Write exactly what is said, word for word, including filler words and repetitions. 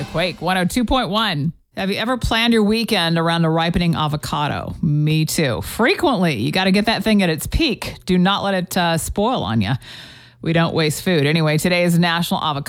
Quake one oh two point one. Have you ever planned your weekend around a ripening avocado? Me too. Frequently. You got to get that thing at its peak. Do not let it uh, spoil on you. We don't waste food. Anyway, today is National Avocado